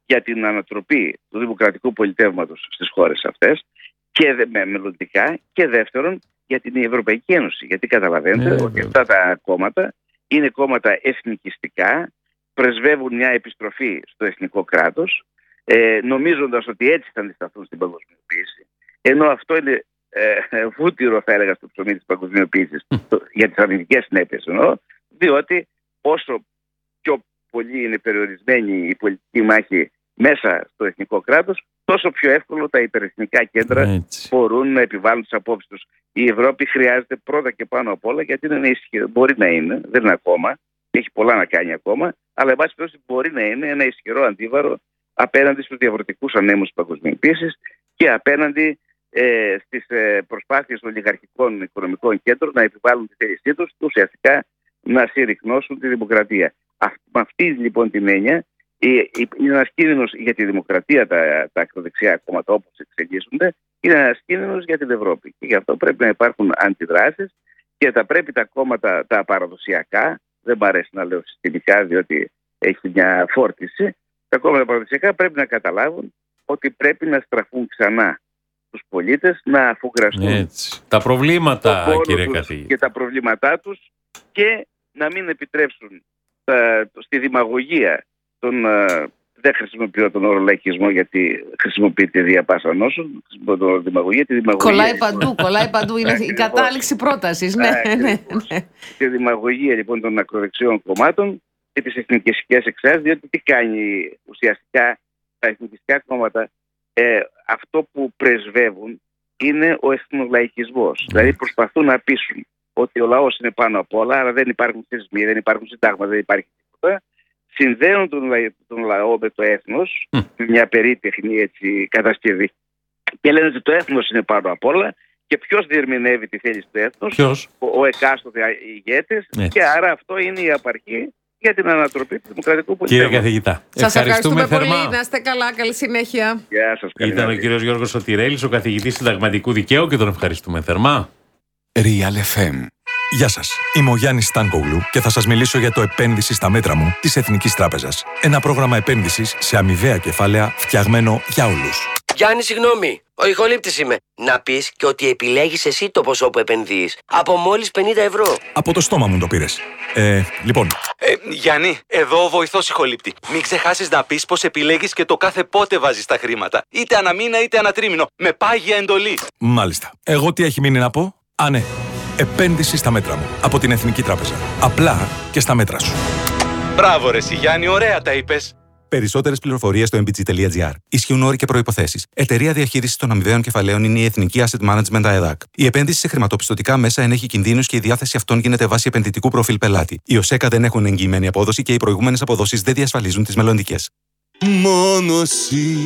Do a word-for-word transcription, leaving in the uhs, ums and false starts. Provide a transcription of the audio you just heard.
για την ανατροπή του δημοκρατικού πολιτεύματος στις χώρες αυτές και με μελλοντικά, και δεύτερον για την Ευρωπαϊκή Ένωση. Γιατί καταλαβαίνετε yeah, ότι αυτά τα κόμματα είναι κόμματα εθνικιστικά, πρεσβεύουν μια επιστροφή στο εθνικό κράτος, ε, νομίζοντας ότι έτσι θα αντισταθούν στην παγκοσμιοποίηση, ενώ αυτό είναι ε, βούτυρο, θα έλεγα, στο ψωμί της παγκοσμιοποίησης mm. για τις αρνητικές συνέπειες εννοώ, διότι όσο πιο πολύ είναι περιορισμένη η πολιτική μάχη μέσα στο εθνικό κράτος, τόσο πιο εύκολο τα υπερεθνικά κέντρα έτσι. μπορούν να επιβάλλουν τις απόψεις τους. Η Ευρώπη χρειάζεται πρώτα και πάνω απ' όλα, γιατί είναι ισχυρό, μπορεί να είναι, δεν είναι ακόμα, έχει πολλά να κάνει ακόμα, αλλά εν πάση περιπτώσει μπορεί να είναι ένα ισχυρό αντίβαρο απέναντι στους διαφορετικούς ανέμους της παγκοσμιοποίησης και απέναντι ε, στις ε, προσπάθειες των ολιγαρχικών οικονομικών κέντρων να επιβάλλουν τη θέλησή τους, ουσιαστικά να συρρυκνώσουν τη δημοκρατία. Α, με αυτή λοιπόν την έννοια, είναι ένας κίνδυνος για τη δημοκρατία τα, τα ακροδεξιά κόμματα όπως εξελίσσονται, είναι ένας κίνδυνος για την Ευρώπη. Και γι' αυτό πρέπει να υπάρχουν αντιδράσεις και θα πρέπει τα κόμματα τα παραδοσιακά, δεν μ' αρέσει να λέω συστημικά διότι έχει μια φόρτιση, τα κόμματα παραδοσιακά πρέπει να καταλάβουν ότι πρέπει να στραφούν ξανά τους πολίτες, να αφουγκραστούν έτσι. τα προβλήματα, κύριε καθηγητή, και τα προβλήματά τους και να μην επιτρέψουν τα, στη δημαγωγία τον, uh, δεν χρησιμοποιώ τον όρο λαϊκισμό γιατί χρησιμοποιείται δια πάσα νόσων, χρησιμοποιώ τον όρο δημαγωγία, τη δημαγωγία. Κολλάει παντού, κολλάει παντού, είναι η κατάληξη πρότασης. Ναι, ναι, ναι. Τη δημαγωγία λοιπόν των ακροδεξιών κομμάτων και τις εθνικιστικές εξάρτησεις, διότι τι κάνει ουσιαστικά τα εθνικιστικά κόμματα, ε, αυτό που πρεσβεύουν είναι ο εθνολαϊκισμός. Mm. Δηλαδή προσπαθούν να πείσουν ότι ο λαός είναι πάνω απ' όλα, αλλά δεν υπάρχουν θεσμοί, δεν υπάρχουν συντάγματα, δεν υπάρχει τίποτα. Συνδέουν τον, λα... τον λαό με το έθνος, mm. με μια περίτεχνη έτσι, κατασκευή. Και λένε ότι το έθνος είναι πάνω απ' όλα και ποιος διερμηνεύει τη θέληση του έθνος, ο, ο εκάστοτε ηγέτης, mm. και άρα αυτό είναι η απαρχή για την ανατροπή του δημοκρατικού πολιτισμού. Κύριε καθηγητά, σας ευχαριστούμε, ευχαριστούμε πολύ. θερμά. Να είστε καλά, καλή συνέχεια. Γεια σας. Ήταν ο κύριος Γιώργος Σωτηρέλης, ο καθηγητής συνταγματικού δικαίου, και τον ευχαριστούμε θερμά. Real εφ εμ. Γεια σας, είμαι ο Γιάννης Στάνκογλου και θα σας μιλήσω για το επένδυση στα μέτρα μου της Εθνικής Τράπεζας. Ένα πρόγραμμα επένδυσης σε αμοιβαία κεφάλαια φτιαγμένο για όλους. Γιάννη, συγγνώμη, ο ηχολήπτης είμαι. Να πεις και ότι επιλέγεις εσύ το ποσό που επενδύεις. Από μόλις πενήντα ευρώ. Από το στόμα μου το πήρες. Ε, λοιπόν. Ε, Γιάννη, εδώ ο βοηθός ηχολήπτη. Μην ξεχάσεις να πεις πως επιλέγεις και το κάθε πότε βάζεις τα χρήματα. Είτε ανά μήνα είτε ανά τρίμηνο. Με πάγια εντολή. Μάλιστα. Εγώ τι έχει μείνει να πω? Α, ναι. Επένδυση στα μέτρα μου. Από την Εθνική Τράπεζα. Απλά και στα μέτρα σου. Μπράβο ρε Γιάννη, ωραία τα είπες. Περισσότερες πληροφορίες στο εμ μπι τζι τελεία τζι άρ. Ισχύουν όροι και προϋποθέσεις. Εταιρεία διαχείρισης των αμοιβαίων κεφαλαίων είναι η Εθνική Asset Management ΑΕΔΑΚ. Η επένδυση σε χρηματοπιστωτικά μέσα ενέχει κινδύνους και η διάθεση αυτών γίνεται βάσει επενδυτικού προφίλ πελάτη. Οι ΟΣΕΚΑ δεν έχουν εγγυημένη απόδοση και οι προηγούμενες αποδόσεις δεν διασφαλίζουν τις μελλοντικές. Μόνο εσύ